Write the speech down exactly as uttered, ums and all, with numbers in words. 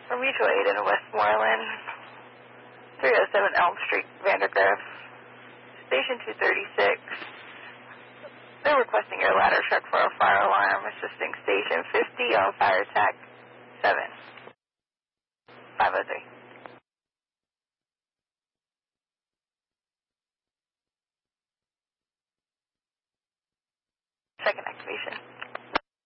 For mutual aid in Westmoreland, three oh seven Elm Street, Vandergrift, Station two thirty-six. They're requesting your ladder truck for a fire alarm, assisting Station fifty on fire attack seven. five oh three. Second activation.